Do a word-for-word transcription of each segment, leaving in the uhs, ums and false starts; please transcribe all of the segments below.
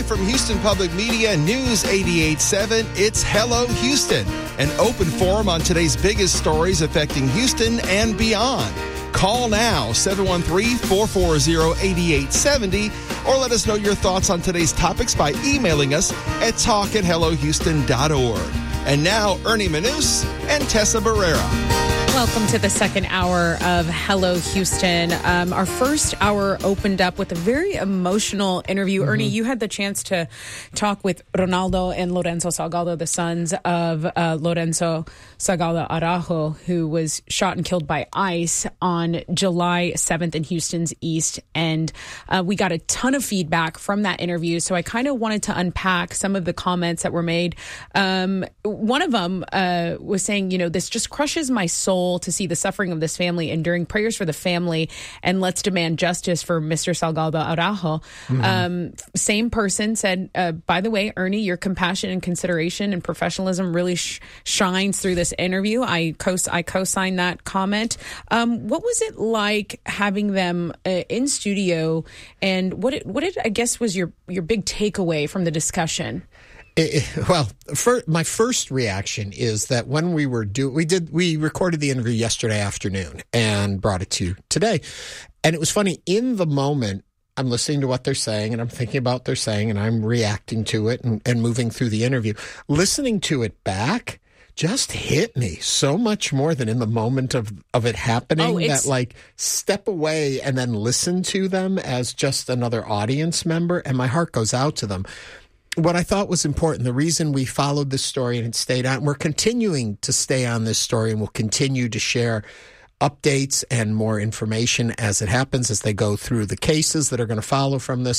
Live from Houston Public Media, News eighty-eight point seven, it's Hello Houston, an open forum on today's biggest stories affecting Houston and beyond. Call now, seven one three, four four zero, eight eight seven zero, or let us know your thoughts on today's topics by emailing us at talk at hello houston dot org. And now, Ernie Manous and Tessa Barrera. Welcome to the second hour of Hello Houston. Um, our first hour opened up with a very emotional interview. Mm-hmm. Ernie, you had the chance to talk with Ronaldo and Lorenzo Salgado, the sons of uh, Lorenzo Salgado Araujo, who was shot and killed by ICE on July seventh in Houston's East End. Uh, we got a ton of feedback from that interview, so I kind of wanted to unpack some of the comments that were made. Um, one of them uh, was saying, you know, this just crushes my soul to see the suffering of this family, enduring prayers for the family, and let's demand justice for Mister Salgado Araujo. Mm-hmm. Um, same person said, uh, by the way, Ernie, your compassion and consideration and professionalism really sh- shines through this interview. I co I co-signed that comment. Um, what was it like having them uh, in studio, and what it, what it, I guess was your your big takeaway from the discussion? It, well, for, my first reaction is that when we were do we did we recorded the interview yesterday afternoon and brought it to you today, and it was funny. In the moment, I'm listening to what they're saying and I'm thinking about what they're saying and I'm reacting to it and, and moving through the interview. Listening to it back just hit me so much more than in the moment of, of it happening. Oh, that like step away and then listen to them as just another audience member, and my heart goes out to them. What I thought was important, the reason we followed this story and it stayed on, we're continuing to stay on this story, and we'll continue to share updates and more information as it happens, as they go through the cases that are going to follow from this.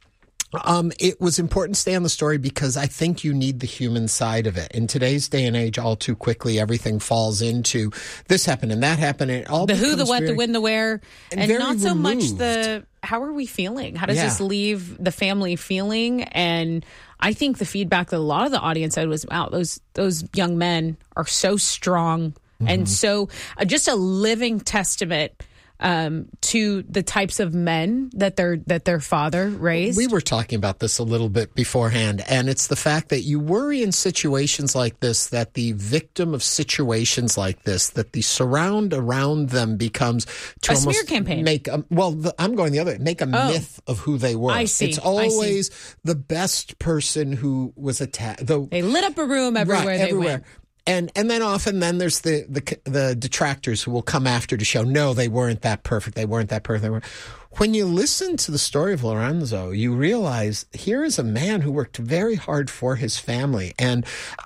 Um, it was important to stay on the story because I think you need the human side of it. In today's day and age, all too quickly, everything falls into this happened and that happened. And it all the who, the what, very, the when, the where, and, and not so removed. much the how are we feeling? How does yeah. this leave the family feeling? And I think the feedback that a lot of the audience said was, wow, those those young men are so strong mm-hmm. and so uh, just a living testament um, to the types of men that their that their father raised. We were talking about this a little bit beforehand, and it's the fact that you worry in situations like this that the victim of situations like this, that the surround around them becomes to a almost smear campaign. Make a, well, the, I'm going the other way, make a oh, myth of who they were. I see. It's always I see. the best person who was attacked. The, they lit up a room everywhere right, they everywhere. went. And and then often then there's the, the the detractors who will come after to show, no, they weren't that perfect. They weren't that perfect. They weren't. When you listen to the story of Lorenzo, you realize here is a man who worked very hard for his family. And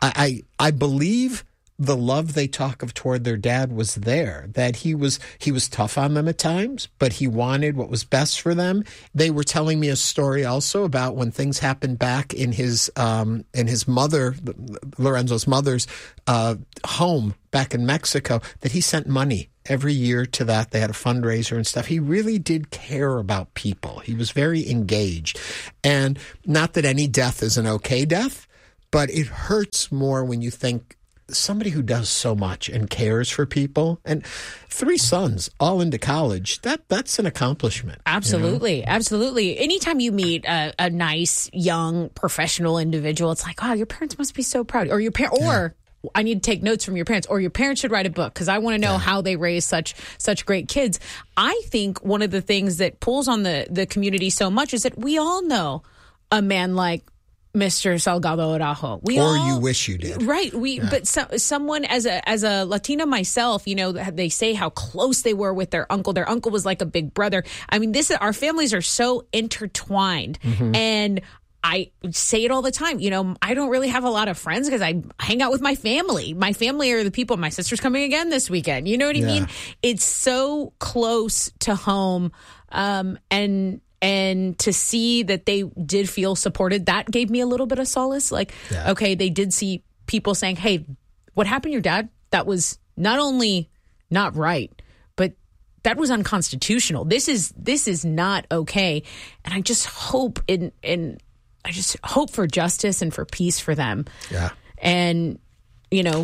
I I, I believe the love they talk of toward their dad was there, that he was he was tough on them at times, but he wanted what was best for them. They were telling me a story also about when things happened back in his um, in his mother, Lorenzo's mother's uh, home back in Mexico, that he sent money every year to that. They had a fundraiser and stuff. He really did care about people. He was very engaged. And not that any death is an okay death, but it hurts more when you think somebody who does so much and cares for people, and three sons all into college, that that's an accomplishment. Absolutely. You know? Absolutely. Anytime you meet a, a nice, young, professional individual, it's like, wow, your parents must be so proud. Or your parent, or yeah. I need to take notes from your parents, or your parents should write a book because I want to know yeah. how they raise such such great kids. I think one of the things that pulls on the, the community so much is that we all know a man like Mister Salgado Araujo. We or all, you wish you did. Right. We, yeah. But so, someone as a as a Latina myself, you know, they say how close they were with their uncle. Their uncle was like a big brother. I mean, this is, our families are so intertwined. Mm-hmm. And I say it all the time. You know, I don't really have a lot of friends because I hang out with my family. My family are the people. My sister's coming again this weekend. You know what I yeah. mean? It's so close to home. Um, and And to see that they did feel supported, that gave me a little bit of solace. Like, yeah. okay, they did see people saying, hey, what happened to your dad? That was not only not right, but that was unconstitutional. This is this is not okay. And I just hope in in I just hope for justice and for peace for them. Yeah. And, you know,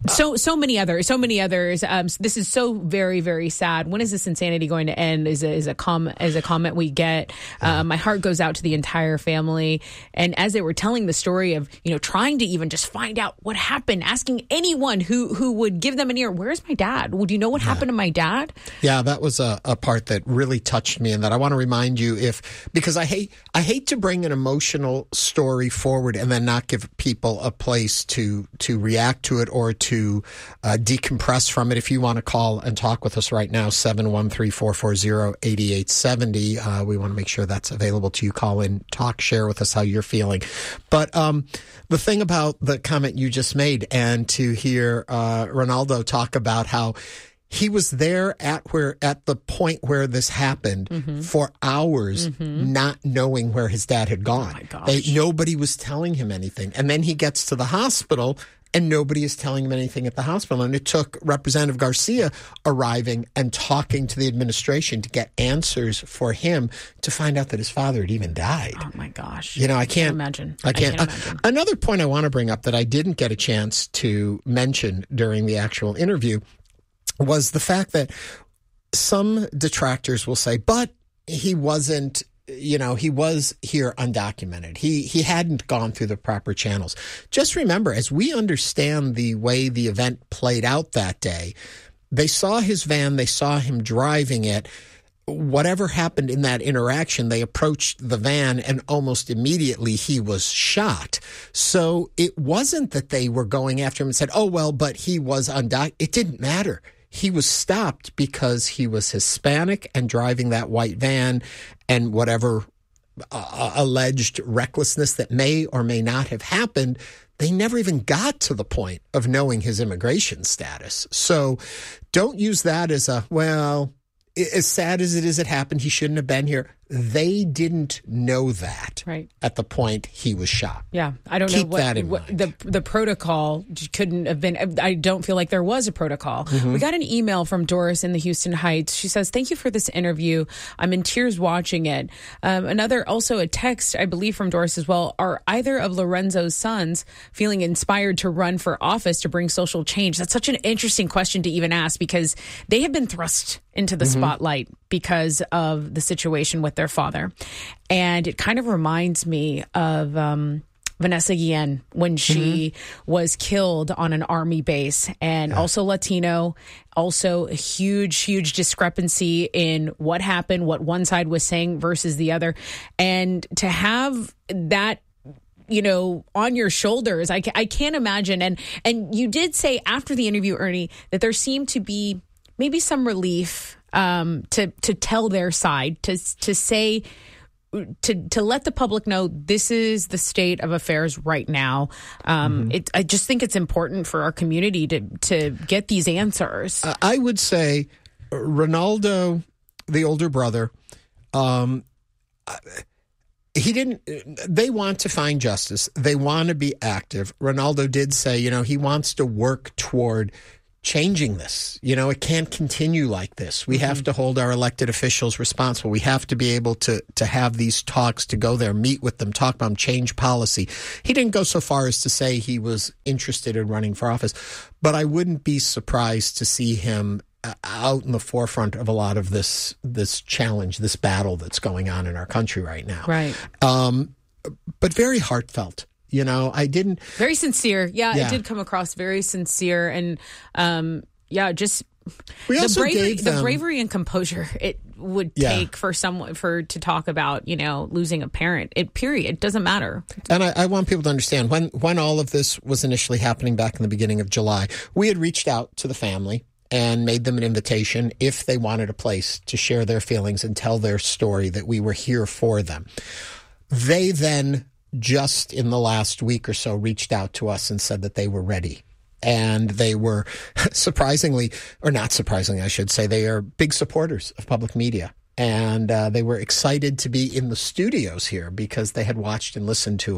So so many others, so many others. Um, so this is so very, very sad. When is this insanity going to end? Is a, is a com is a comment we get. Uh, my heart goes out to the entire family. And as they were telling the story of, you know, trying to even just find out what happened, asking anyone who who would give them an ear, where's my dad? Would you know what yeah. happened to my dad? Yeah, that was a, a part that really touched me, and that I want to remind you if because I hate I hate to bring an emotional story forward and then not give people a place to to react to it or to to uh, decompress from it. If you want to call and talk with us right now, seven one three, four four zero, eight eight seven zero. Uh, we want to make sure that's available to you. Call in, talk, share with us how you're feeling. But um, the thing about the comment you just made, and to hear uh, Ronaldo talk about how he was there at where at the point where this happened mm-hmm. for hours, mm-hmm. not knowing where his dad had gone. Oh my gosh. They, nobody was telling him anything. And then he gets to the hospital, and nobody is telling him anything at the hospital. And it took Representative Garcia arriving and talking to the administration to get answers for him to find out that his father had even died. Oh, my gosh. You know, I can't, I can't imagine. I can't, I can't imagine. Uh, another point I want to bring up that I didn't get a chance to mention during the actual interview was the fact that some detractors will say, but he wasn't, you know, he was here undocumented. He he hadn't gone through the proper channels. Just remember, as we understand the way the event played out that day, they saw his van, they saw him driving it. Whatever happened in that interaction, they approached the van and almost immediately he was shot. So it wasn't that they were going after him and said, oh, well, but he was undocumented. It didn't matter. He was stopped because he was Hispanic and driving that white van, and whatever uh, alleged recklessness that may or may not have happened, they never even got to the point of knowing his immigration status. So don't use that as a, well, as sad as it is it happened, he shouldn't have been here. They didn't know that right. at the point he was shot. Yeah, I don't Keep know what, that in what mind. the the protocol couldn't have been. I don't feel like there was a protocol. Mm-hmm. We got an email from Doris in the Houston Heights. She says, "Thank you for this interview. I'm in tears watching it." Um, another, also a text, I believe, from Doris as well. Are either of Lorenzo's sons feeling inspired to run for office to bring social change? That's such an interesting question to even ask because they have been thrust into the mm-hmm. spotlight because of the situation with their father. And it kind of reminds me of um, Vanessa Guillen when she mm-hmm. was killed on an army base, and yeah. also Latino, also a huge, huge discrepancy in what happened, what one side was saying versus the other. And to have that, you know, on your shoulders, I, I can't imagine. And, and you did say after the interview, Ernie, that there seemed to be maybe some relief Um, to to tell their side, to to say, to to let the public know this is the state of affairs right now. Um, mm-hmm. it, I just think it's important for our community to to get these answers. Uh, I would say Ronaldo, the older brother, um, he didn't. They want to find justice. They want to be active. Ronaldo did say, you know, he wants to work toward changing this. You know, it can't continue like this. We mm-hmm. have to hold our elected officials responsible. We have to be able to to have these talks, to go there, meet with them, talk about them, change policy. He didn't go so far as to say he was interested in running for office, but I wouldn't be surprised to see him out in the forefront of a lot of this this challenge, this battle that's going on in our country right now. Right. Um, but very heartfelt. You know, I didn't... Very sincere. Yeah, yeah, it did come across very sincere. And, um, yeah, just... We the also bravery, gave them, the bravery and composure it would yeah. take for someone for to talk about, you know, losing a parent. It period. It doesn't matter. And I, I want people to understand when when all of this was initially happening back in the beginning of July, we had reached out to the family and made them an invitation if they wanted a place to share their feelings and tell their story, that we were here for them. They then, just in the last week or so, reached out to us and said that they were ready. And they were surprisingly, or not surprisingly, I should say, they are big supporters of public media. And uh, they were excited to be in the studios here because they had watched and listened to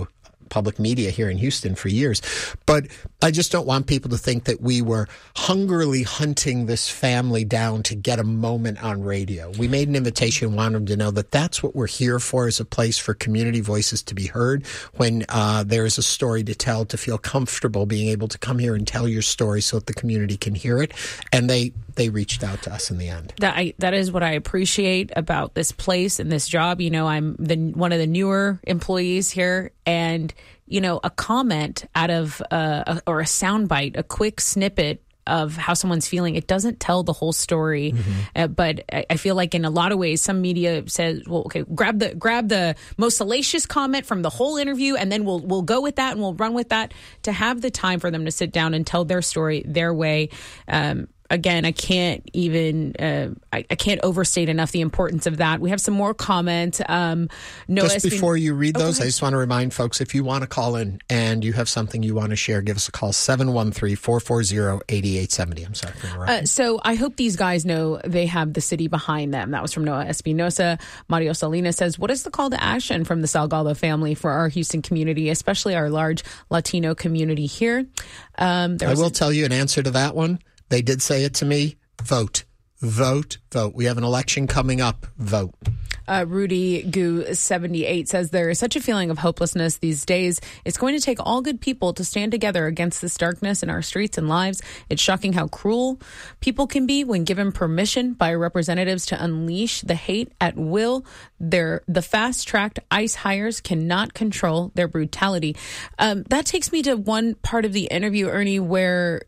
public media here in Houston for years. But I just don't want people to think that we were hungrily hunting this family down to get a moment on radio. We made an invitation, wanted them to know that that's what we're here for, is a place for community voices to be heard. When uh, there is a story to tell, to feel comfortable being able to come here and tell your story so that the community can hear it. And they they reached out to us in the end. That I, that is what I appreciate about this place and this job. You know, I'm the one of the newer employees here, and you know, a comment out of uh, a, or a soundbite, a quick snippet of how someone's feeling, it doesn't tell the whole story. Mm-hmm. Uh, but I, I feel like in a lot of ways, some media says, "Well, okay, grab the grab the most salacious comment from the whole interview, and then we'll we'll go with that and we'll run with that." To have the time for them to sit down and tell their story their way. Um, Again, I can't even, uh, I, I can't overstate enough the importance of that. We have some more comments. Um, Noah just before you read oh, those, I just want to remind folks, if you want to call in and you have something you want to share, give us a call, seven one three, four four zero, eight eight seven zero. I'm sorry for interrupting. Uh, so I hope these guys know they have the city behind them. That was from Noah Espinosa. Mario Salinas says, what is the call to action from the Salgado family for our Houston community, especially our large Latino community here? Um, I will a- tell you an answer to that one. They did say it to me. Vote, vote, vote. We have an election coming up. Vote. Uh, Rudy Goo seventy-eight says there is such a feeling of hopelessness these days. It's going to take all good people to stand together against this darkness in our streets and lives. It's shocking how cruel people can be when given permission by representatives to unleash the hate at will. Their, the fast-tracked ICE hires cannot control their brutality. Um, that takes me to one part of the interview, Ernie, where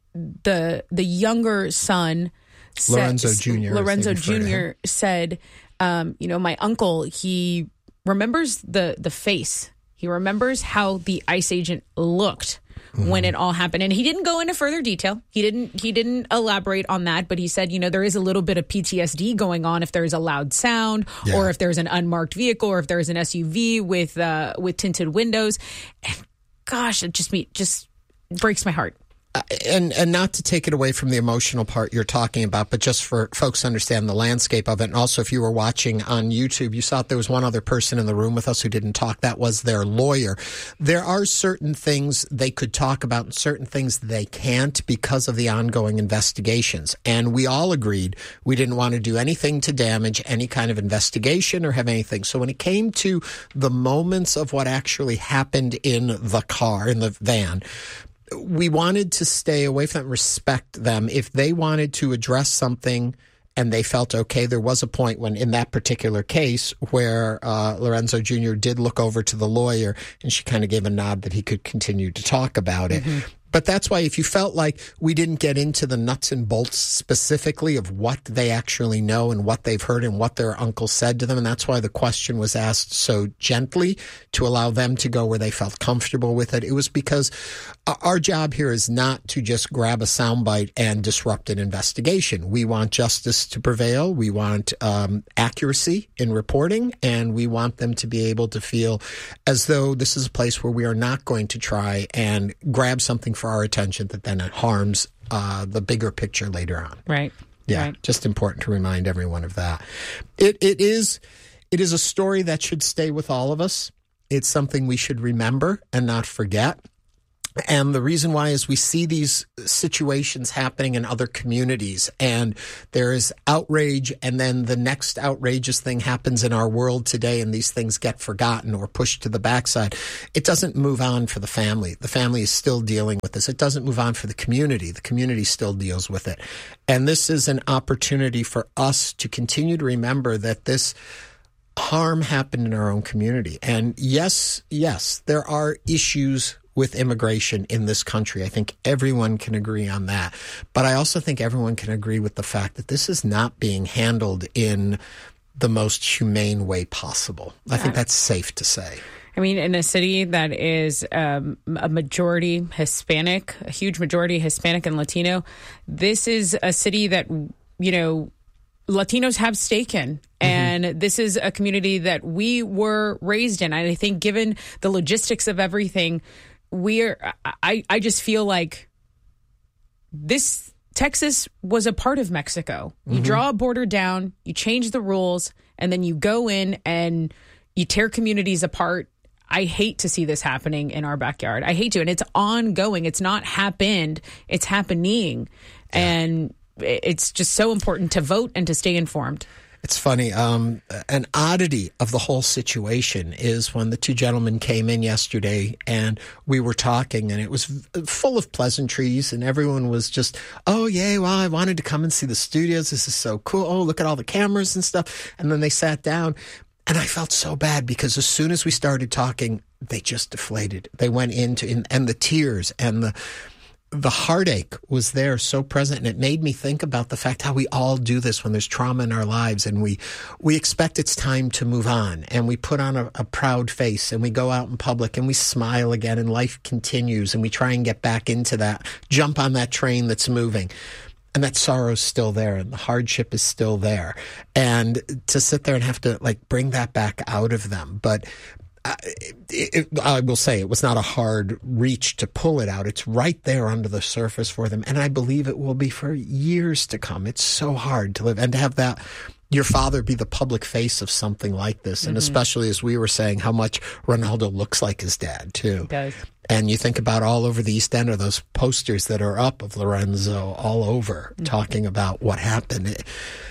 the the younger son, Lorenzo said, Junior Lorenzo Junior said, um, you know, my uncle, he remembers the the face. He remembers how the ICE agent looked mm-hmm. when it all happened. And he didn't go into further detail. He didn't he didn't elaborate on that. But he said, you know, there is a little bit of P T S D going on if there's a loud sound yeah. or if there's an unmarked vehicle or if there's an S U V with uh, with tinted windows. And gosh, it just me just breaks my heart. Uh, and and not to take it away from the emotional part you're talking about, but just for folks to understand the landscape of it. And also, if you were watching on YouTube, you saw there was one other person in the room with us who didn't talk. That was their lawyer. There are certain things they could talk about and certain things they can't because of the ongoing investigations. And we all agreed we didn't want to do anything to damage any kind of investigation or have anything. So when it came to the moments of what actually happened in the car, in the van, we wanted to stay away from them, respect them. If they wanted to address something and they felt okay, there was a point when, in that particular case, where uh, Lorenzo Junior did look over to the lawyer and she kind of gave a nod that he could continue to talk about it. Mm-hmm. But that's why if you felt like we didn't get into the nuts and bolts specifically of what they actually know and what they've heard and what their uncle said to them, and that's why the question was asked so gently to allow them to go where they felt comfortable with it. It was because our job here is not to just grab a soundbite and disrupt an investigation. We want justice to prevail. We want um, accuracy in reporting, and we want them to be able to feel as though this is a place where we are not going to try and grab something for our attention that then harms uh, the bigger picture later on. Right. Yeah. Right. Just important to remind everyone of that. It it is it is a story that should stay with all of us. It's something we should remember and not forget. And the reason why is we see these situations happening in other communities, and there is outrage, and then the next outrageous thing happens in our world today, and these things get forgotten or pushed to the backside. It doesn't move on for the family. The family is still dealing with this. It doesn't move on for the community. The community still deals with it. And this is an opportunity for us to continue to remember that this harm happened in our own community. And yes, yes, there are issues with immigration in this country. I think everyone can agree on that. But I also think everyone can agree with the fact that this is not being handled in the most humane way possible. I think that's safe to say. I mean, in a city that is um, a majority Hispanic, a huge majority Hispanic and Latino, this is a city that, you know, Latinos have stake in. And mm-hmm. this is a community that we were raised in. And I think given the logistics of everything, we're, I, I just feel like this, Texas was a part of Mexico. You mm-hmm. draw a border down, you change the rules, and then you go in and you tear communities apart. I hate to see this happening in our backyard. I hate to. And it's ongoing. It's not happened. It's happening. Yeah. And it's just so important to vote and to stay informed. It's funny. Um, an oddity of the whole situation is when the two gentlemen came in yesterday and we were talking, and it was full of pleasantries, and everyone was just, oh, yay, well, I wanted to come and see the studios. This is so cool. Oh, look at all the cameras and stuff. And then they sat down, and I felt so bad because as soon as we started talking, they just deflated. They went into, in, and the tears and the the heartache was there, so present, and it made me think about the fact how we all do this when there's trauma in our lives, and we we expect it's time to move on, and we put on a, a proud face, and we go out in public, and we smile again, and life continues, and we try and get back into that, jump on that train that's moving. And that sorrow's still there, and the hardship is still there. And to sit there and have to, like, bring that back out of them. But Uh, it, it, I will say it was not a hard reach to pull it out. It's right there under the surface for them. And I believe it will be for years to come. It's so hard to live and to have that, your father be the public face of something like this. And mm-hmm. especially as we were saying, how much Ronaldo looks like his dad too. He does. And you think about all over the East End are those posters that are up of Lorenzo all over mm-hmm. talking about what happened. It,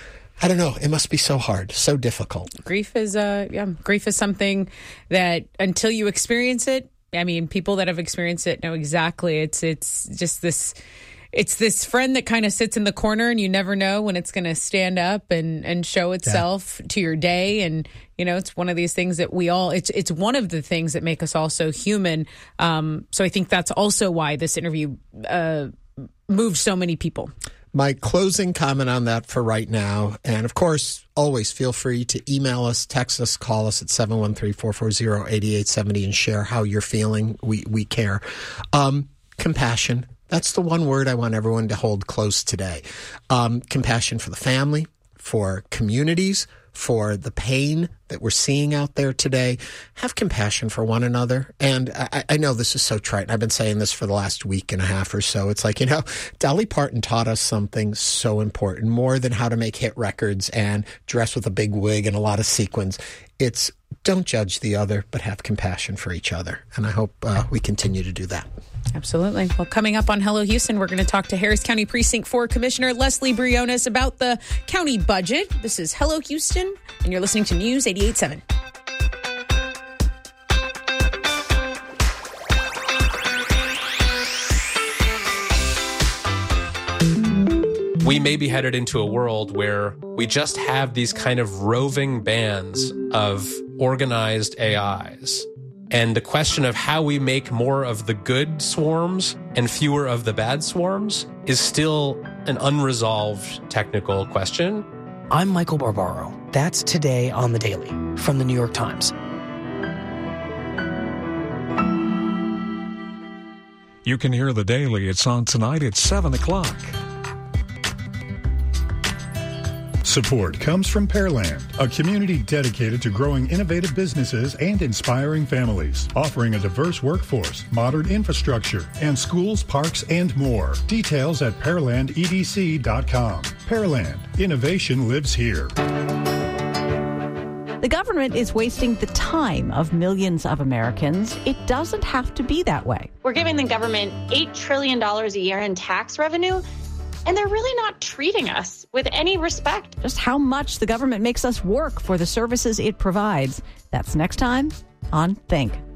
I don't know. It must be so hard, so difficult. Grief is, uh, yeah, grief is something that until you experience it, I mean, people that have experienced it know exactly. It's, it's just this, it's this friend that kind of sits in the corner, and you never know when it's going to stand up and, and show itself yeah. to your day. And, you know, it's one of these things that we all, it's, it's one of the things that make us all so human. Um, so I think that's also why this interview, uh, moved so mmany people. My closing comment on that for right now, and of course, always feel free to email us, text us, call us at seven one three, four four zero, eight eight seven zero and share how you're feeling. We we care. Um, compassion. That's the one word I want everyone to hold close today. Um, compassion for the family, for communities, for the pain that we're seeing out there today. Have compassion for one another. And I, I know this is so trite, and I've been saying this for the last week and a half or so. It's like, you know, Dolly Parton taught us something so important, more than how to make hit records and dress with a big wig and a lot of sequins. It's don't judge the other, but have compassion for each other. And I hope uh, we continue to do that. Absolutely. Well, coming up on Hello Houston, we're going to talk to Harris County Precinct four Commissioner Leslie Briones about the county budget. This is Hello Houston, and you're listening to News eighty-eight point seven. We may be headed into a world where we just have these kind of roving bands of organized A Is. And the question of how we make more of the good swarms and fewer of the bad swarms is still an unresolved technical question. I'm Michael Barbaro. That's Today on the Daily from the New York Times. You can hear the Daily. It's on tonight at seven o'clock. Support comes from Pearland, a community dedicated to growing innovative businesses and inspiring families, offering a diverse workforce, modern infrastructure, and schools, parks, and more. Details at pearland e d c dot com. Pearland, innovation lives here. The government is wasting the time of millions of Americans. It doesn't have to be that way. We're giving the government eight trillion dollars a year in tax revenue, and they're really not treating us with any respect. Just how much the government makes us work for the services it provides. That's next time on Think.